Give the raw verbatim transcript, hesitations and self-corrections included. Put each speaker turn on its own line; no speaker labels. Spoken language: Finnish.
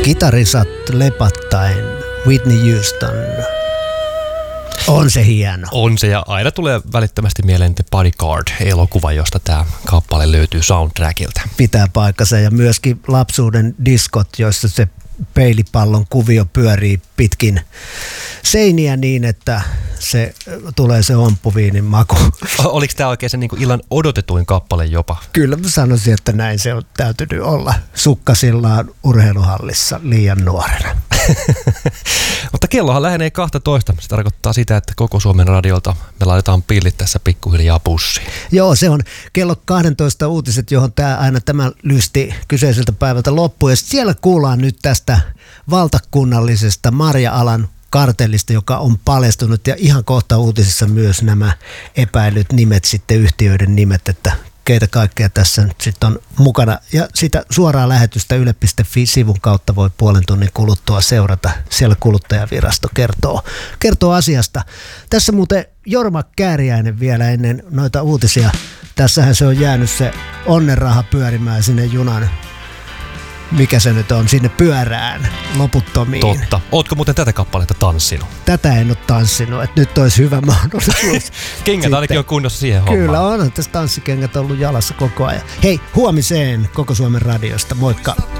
Kitarisat lepattaen, Whitney Houston. On se hieno.
On se, ja aina tulee välittömästi mieleen The Bodyguard-elokuva, josta tämä kappale löytyy soundtrackilta.
Pitää paikkansa, ja myöskin lapsuuden diskot, joissa se peilipallon kuvio pyörii pitkin seiniä niin, että se tulee se omppuviinin maku.
Oliko tämä oikein se niin kuin illan odotetuin kappale jopa?
Kyllä mä sanoisin, että näin se on täytynyt olla sukkasillaan urheiluhallissa liian nuorena.
Mutta kellohan lähenee kaksitoista. Se tarkoittaa sitä, että koko Suomen radiolta me laitetaan pillit tässä pikkuhiljaa pussiin.
Joo, se on kello kaksitoista uutiset, johon tämä aina tämä lysti kyseiseltä päivältä loppuu. Ja siellä kuullaan nyt tästä valtakunnallisesta marja-alan kartellista, joka on paljastunut, ja ihan kohta uutisissa myös nämä epäilyt nimet, sitten yhtiöiden nimet, että keitä kaikkea tässä nyt sitten on mukana. Ja sitä suoraa lähetystä yle piste fi-sivun kautta voi puolen tunnin kuluttua seurata. Siellä kuluttajavirasto kertoo, kertoo asiasta. Tässä muuten Jorma Kääriäinen vielä ennen noita uutisia. Tässähän se on jäänyt se onnenraha pyörimään sinne junan, mikä se nyt on, sinne pyörään loputtomiin.
Totta. Ootko muuten tätä kappaletta tanssinut?
Tätä en ole tanssinut, että nyt olisi hyvä mahdollisuus.
Kengät ainakin on kunnossa siihen hommaan.
Kyllä on, tässä tanssikengät ollut jalassa koko ajan. Hei, huomiseen Koko Suomen radiosta, moikka!